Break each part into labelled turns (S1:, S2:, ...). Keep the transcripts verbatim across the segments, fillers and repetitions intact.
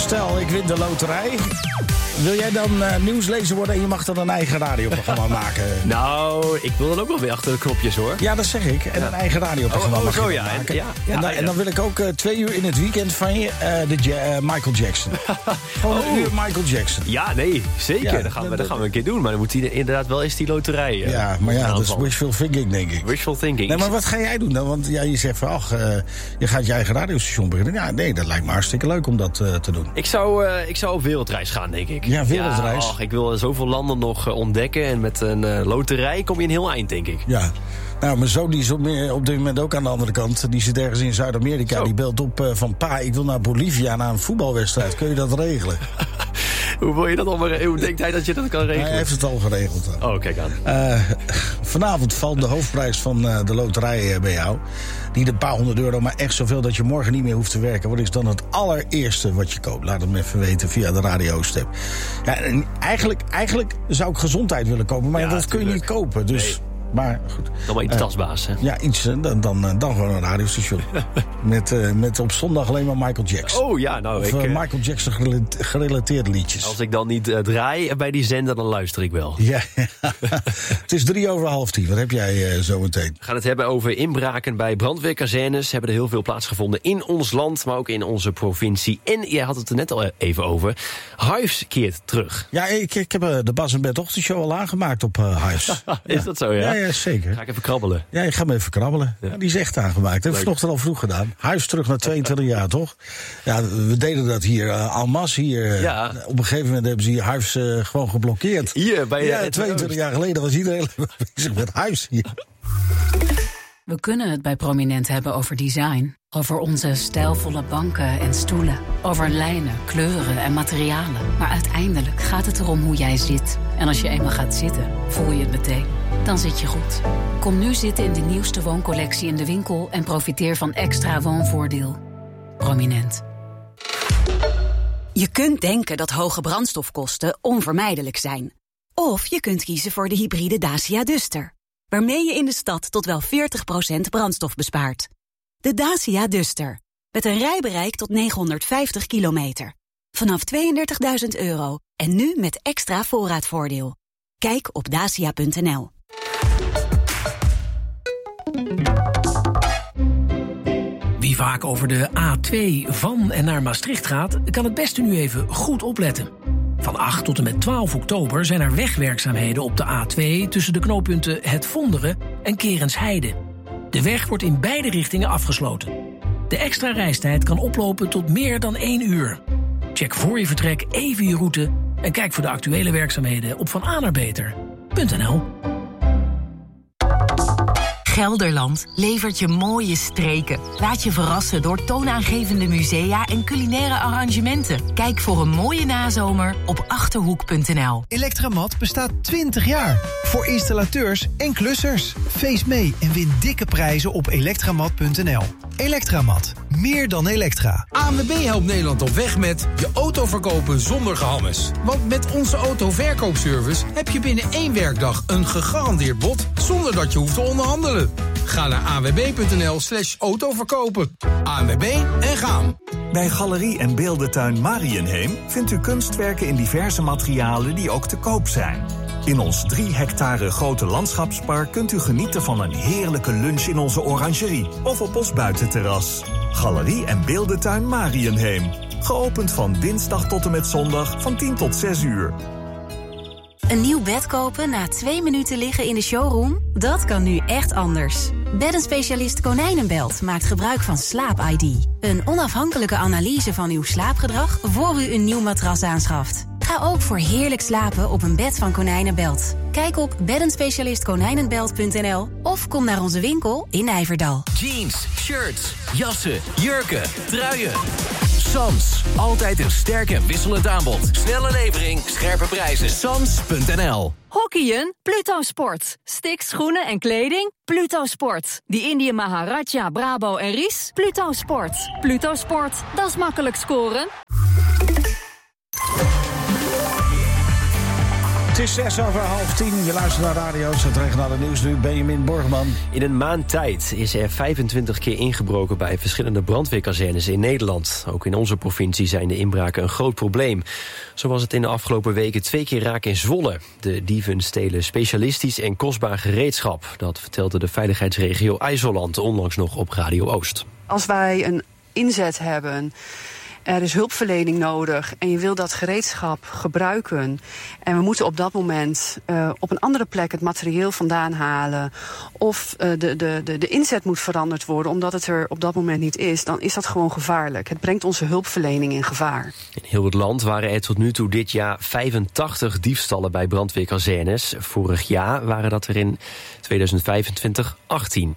S1: Stel, ik win de loterij. Wil jij dan uh, nieuwslezer worden en je mag dan een eigen radioprogramma maken?
S2: Nou, ik wil dan ook wel weer achter de knopjes, hoor.
S1: Ja, dat zeg ik. En ja. een eigen radioprogramma
S2: oh, oh,
S1: mag
S2: zo,
S1: je
S2: ja.
S1: maken.
S2: Ja, ja,
S1: en, dan,
S2: ja.
S1: en dan wil ik ook uh, twee uur in het weekend van je uh, de ja- uh, Michael Jackson. Gewoon oh. een uur Michael Jackson.
S2: Ja, nee, zeker. Ja, dat, gaan we, dat gaan we een keer doen. Maar dan moet hij inderdaad wel eens die loterij. Uh,
S1: ja, maar ja, dat is wishful thinking, denk ik.
S2: Wishful thinking.
S1: Nee, maar wat ga jij doen dan? Want ja, je zegt van, ach, uh, je gaat je eigen radiostation beginnen. Ja, nee, dat lijkt me hartstikke leuk om dat uh, te doen.
S2: Ik zou, uh, ik zou op wereldreis gaan, denk ik.
S1: Ja, wereldreis.
S2: Ja, ach, ik wil zoveel landen nog uh, ontdekken. En met een uh, loterij kom je een heel eind, denk ik.
S1: Ja. Nou, mijn zoon die is op, op dit moment ook aan de andere kant. Die zit ergens in Zuid-Amerika. Zo. Die belt op uh, van, pa, ik wil naar Bolivia, naar een voetbalwedstrijd. Kun je dat regelen?
S2: Hoe wil je dat allemaal? Hoe denkt hij dat je dat kan regelen?
S1: Hij heeft het al geregeld. Dan.
S2: Oh, kijk aan.
S1: Uh, vanavond valt de hoofdprijs van uh, de loterij uh, bij jou. Niet een paar honderd euro, maar echt zoveel dat je morgen niet meer hoeft te werken. Wat is dan het allereerste wat je koopt? Laat het me even weten via de radio-step. Ja, en eigenlijk, eigenlijk zou ik gezondheid willen kopen, maar ja, dat tuurlijk. kun je niet kopen. Dus... Nee. Maar goed.
S2: Dan maar iets uh, tastbaas, hè? Ja,
S1: iets, dan, dan, dan gewoon een radiostation. met, uh, met op zondag alleen maar Michael Jackson.
S2: Oh ja, nou
S1: of,
S2: ik...
S1: Uh, Michael Jackson gerelateerde liedjes.
S2: Als ik dan niet uh, draai bij die zender, dan luister ik wel.
S1: Ja, het is drie over half tien. Wat heb jij uh, zo meteen?
S2: We gaan het hebben over inbraken bij brandweerkazernes. Hebben er heel veel plaatsgevonden in ons land, maar ook in onze provincie. En jij had het er net al even over. Hives keert terug.
S1: Ja, ik, ik heb uh, de Bas en Bert ochtendshow al aangemaakt op uh, Hives.
S2: is
S1: ja.
S2: dat zo, ja?
S1: Ja, ja, zeker.
S2: Ga ik even krabbelen.
S1: Ja, ik ga hem even krabbelen. Ja. Ja, die is echt aangemaakt. Dat heb ik vanochtend al vroeg gedaan. Huis terug naar tweeëntwintig jaar, toch? Ja, we deden dat hier uh, en masse hier.
S2: Ja.
S1: Op een gegeven moment hebben ze hier Huis uh, gewoon geblokkeerd.
S2: Hier, bij
S1: ja, tweeëntwintig jaar geleden was iedereen bezig met Huis hier.
S3: We kunnen het bij Prominent hebben over design. Over onze stijlvolle banken en stoelen. Over lijnen, kleuren en materialen. Maar uiteindelijk gaat het erom hoe jij zit. En als je eenmaal gaat zitten, voel je het meteen. Dan zit je goed. Kom nu zitten in de nieuwste wooncollectie in de winkel... en profiteer van extra woonvoordeel. Prominent.
S4: Je kunt denken dat hoge brandstofkosten onvermijdelijk zijn. Of je kunt kiezen voor de hybride Dacia Duster, waarmee je in de stad tot wel veertig procent brandstof bespaart. De Dacia Duster, met een rijbereik tot negenhonderdvijftig kilometer. Vanaf tweeëndertigduizend euro en nu met extra voorraadvoordeel. Kijk op dacia punt n l.
S5: Wie vaak over de A twee van en naar Maastricht gaat, kan het beste nu even goed opletten. Van acht tot en met twaalf oktober zijn er wegwerkzaamheden op de A twee... tussen de knooppunten Het Vonderen en Kerensheide. De weg wordt in beide richtingen afgesloten. De extra reistijd kan oplopen tot meer dan één uur. Check voor je vertrek even je route en kijk voor de actuele werkzaamheden op van a naar beter punt n l.
S6: Gelderland levert je mooie streken. Laat je verrassen door toonaangevende musea en culinaire arrangementen. Kijk voor een mooie nazomer op achterhoek punt n l.
S7: Elektramat bestaat twintig jaar. Voor installateurs en klussers. Feest mee en win dikke prijzen op elektramat punt n l. Elektramat. Meer dan elektra.
S8: A N W B helpt Nederland op weg met je auto verkopen zonder gehammes. Want met onze autoverkoopservice heb je binnen één werkdag een gegarandeerd bod zonder dat je hoeft te onderhandelen. Ga naar a n w b punt n l slash autoverkopen. A N W B en gaan.
S9: Bij Galerie en Beeldentuin Marienheem vindt u kunstwerken in diverse materialen die ook te koop zijn. In ons drie hectare grote landschapspark kunt u genieten van een heerlijke lunch in onze orangerie of op ons buitenterras. Galerie en Beeldentuin Marienheem. Geopend van dinsdag tot en met zondag van tien tot zes uur.
S4: Een nieuw bed kopen na twee minuten liggen in de showroom? Dat kan nu echt anders. Beddenspecialist Konijnenbelt maakt gebruik van Slaap I D. Een onafhankelijke analyse van uw slaapgedrag voor u een nieuw matras aanschaft. Ga ook voor heerlijk slapen op een bed van Konijnenbelt. Kijk op beddenspecialist konijnenbelt punt n l of kom naar onze winkel in Nijverdal.
S10: Jeans, shirts, jassen, jurken, truien. Sams, altijd een sterk en wisselend aanbod. Snelle levering, scherpe prijzen. Sams punt n l.
S11: Hockeyen? Pluto Sport. Sticks, schoenen en kleding? Pluto Sport. Die Indië Maharaja, Brabo en Ries? Pluto Sport. Pluto Sport, dat is makkelijk scoren.
S1: Het is zes over half tien. Je luistert naar radio's. Het regionale nieuws nu. Benjamin Borgman.
S2: In een maand tijd is er vijfentwintig keer ingebroken bij verschillende brandweerkazernes in Nederland. Ook in onze provincie zijn de inbraken een groot probleem. Zo was het in de afgelopen weken twee keer raak in Zwolle. De dieven stelen specialistisch en kostbaar gereedschap. Dat vertelde de veiligheidsregio IJsseland onlangs nog op Radio Oost.
S12: Als wij een inzet hebben, er is hulpverlening nodig en je wil dat gereedschap gebruiken en we moeten op dat moment uh, op een andere plek het materieel vandaan halen of uh, de, de, de, de inzet moet veranderd worden omdat het er op dat moment niet is, dan is dat gewoon gevaarlijk. Het brengt onze hulpverlening in gevaar.
S2: In heel het land waren er tot nu toe dit jaar vijfentachtig diefstallen bij brandweerkazernes. Vorig jaar waren dat er in tweeduizend vijfentwintig achttien.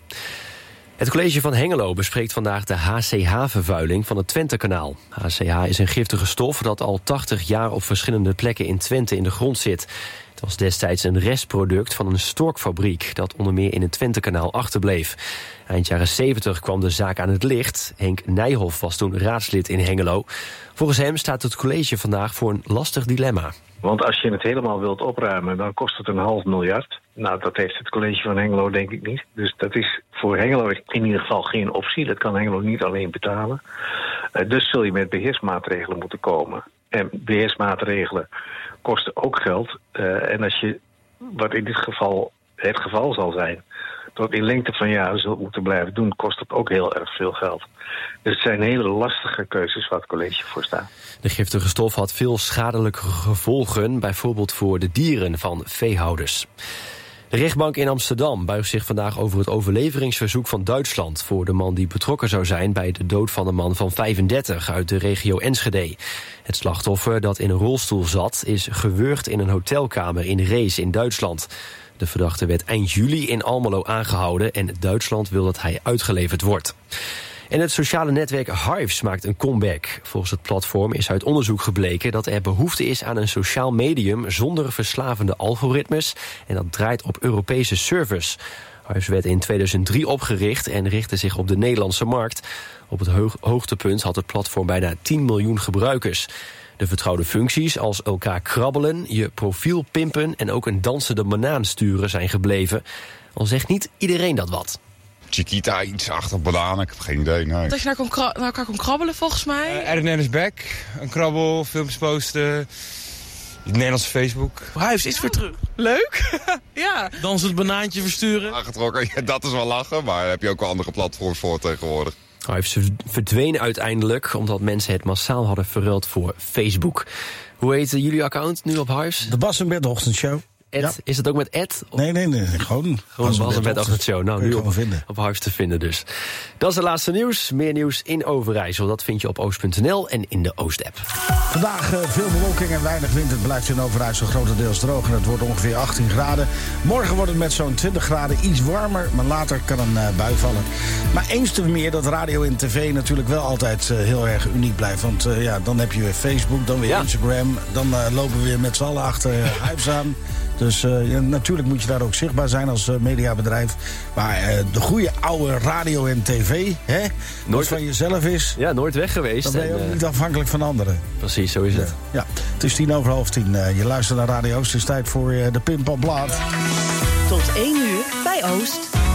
S2: Het college van Hengelo bespreekt vandaag de H C H-vervuiling van het Twentekanaal. H C H is een giftige stof dat al tachtig jaar op verschillende plekken in Twente in de grond zit. Het was destijds een restproduct van een storkfabriek dat onder meer in het Twentekanaal achterbleef. Eind jaren zeventig kwam de zaak aan het licht. Henk Nijhoff was toen raadslid in Hengelo. Volgens hem staat het college vandaag voor een lastig dilemma.
S13: Want als je het helemaal wilt opruimen, dan kost het een half miljard. Nou, dat heeft het college van Hengelo denk ik niet. Dus dat is voor Hengelo in ieder geval geen optie. Dat kan Hengelo niet alleen betalen. Uh, dus zul je met beheersmaatregelen moeten komen. En beheersmaatregelen kosten ook geld. Uh, en als je, wat in dit geval het geval zal zijn, tot in lengte van jaren zult moeten blijven doen, kost het ook heel erg veel geld. Dus het zijn hele lastige keuzes waar het college voor staat.
S2: De giftige stof had veel schadelijke gevolgen, bijvoorbeeld voor de dieren van veehouders. De rechtbank in Amsterdam buigt zich vandaag over het overleveringsverzoek van Duitsland voor de man die betrokken zou zijn bij de dood van een man van vijfendertig uit de regio Enschede. Het slachtoffer dat in een rolstoel zat is gewurgd in een hotelkamer in Rees in Duitsland. De verdachte werd eind juli in Almelo aangehouden en Duitsland wil dat hij uitgeleverd wordt. En het sociale netwerk Hives maakt een comeback. Volgens het platform is uit onderzoek gebleken dat er behoefte is aan een sociaal medium zonder verslavende algoritmes en dat draait op Europese servers. Hives werd in tweeduizend drie opgericht en richtte zich op de Nederlandse markt. Op het hoog- hoogtepunt had het platform bijna tien miljoen gebruikers. De vertrouwde functies als elkaar krabbelen, je profiel pimpen en ook een dansende banaan sturen zijn gebleven. Al zegt niet iedereen dat wat.
S14: Chiquita, iets achter bananen, ik heb geen idee. Nee.
S15: Dat je naar, kon kra- naar elkaar kon krabbelen volgens mij.
S16: Uh, R N is back, een krabbel, filmpjes posten, Nederlandse Facebook.
S15: Hives is weer terug. Leuk. Ja.
S16: Dansen het banaantje versturen.
S14: Aangetrokken, ja, dat is wel lachen, maar daar heb je ook wel andere platforms voor tegenwoordig.
S2: Hives verdween uiteindelijk omdat mensen het massaal hadden verruild voor Facebook. Hoe heet jullie account nu op Hives?
S1: De Bas en Bert Ochtendshow.
S2: Ed, ja. Is dat ook met Ed?
S1: Nee, nee, nee. Gewoon,
S2: gewoon Bas en Bert Ochtendshow. Nou, nu op,
S1: vinden.
S2: op Hives te vinden dus. Dat is het laatste nieuws. Meer nieuws in Overijssel. Dat vind je op oost punt n l en in de Oost-app.
S1: Vandaag uh, veel bewolking en weinig wind. Het blijft in Overijssel grotendeels droog en het wordt ongeveer achttien graden. Morgen wordt het met zo'n twintig graden iets warmer, maar later kan een uh, bui vallen. Maar eens te meer dat radio en tv natuurlijk wel altijd uh, heel erg uniek blijft. Want uh, ja, dan heb je weer Facebook, dan weer ja. Instagram. Dan uh, lopen we weer met z'n allen achter uh, Hives aan. Dus uh, ja, natuurlijk moet je daar ook zichtbaar zijn als uh, mediabedrijf. Maar uh, de goede oude radio en tv, hè, nooit wat van jezelf is.
S2: Ja, nooit weg geweest.
S1: Dan ben je
S2: en,
S1: ook
S2: uh,
S1: niet afhankelijk van anderen.
S2: Precies, zo is het.
S1: Ja, ja. Het is tien over half tien. Uh, je luistert naar Radio Oost. Het is tijd voor uh, de Pim Pam Blaad.
S17: Tot één uur bij Oost.